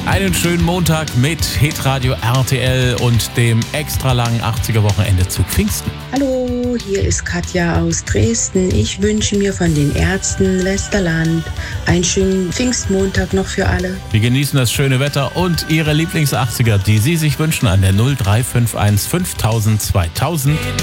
Einen schönen Montag mit Hitradio RTL und dem extra langen 80er-Wochenende zu Pfingsten. Hallo, hier ist Katja aus Dresden. Ich wünsche mir von den Ärzten Westerland einen schönen Pfingstmontag noch für alle. Wir genießen das schöne Wetter und Ihre Lieblings-80er, die Sie sich wünschen, an der 0351 5000 2000.